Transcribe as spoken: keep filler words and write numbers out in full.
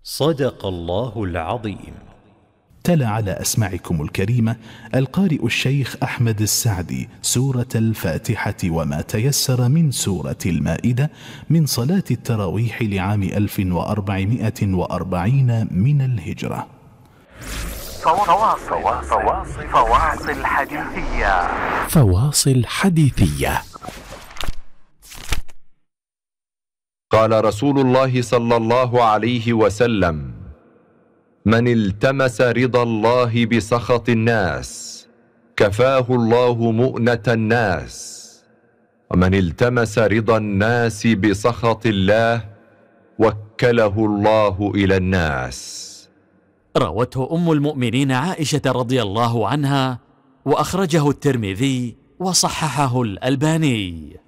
صدق الله العظيم. تلا على أسماعكم الكريمة القارئ الشيخ أحمد السعدي سورة الفاتحة وما تيسر من سورة المائدة من صلاة التراويح لعام ألف وأربعمائة وأربعين من الهجرة. فواصل فواصل فواصل حديثية فواصل حديثية. قال رسول الله صلى الله عليه وسلم: من التمس رضا الله بسخط الناس كفاه الله مؤنة الناس، ومن التمس رضا الناس بسخط الله وكله الله إلى الناس. روته أم المؤمنين عائشة رضي الله عنها، وأخرجه الترمذي وصححه الألباني.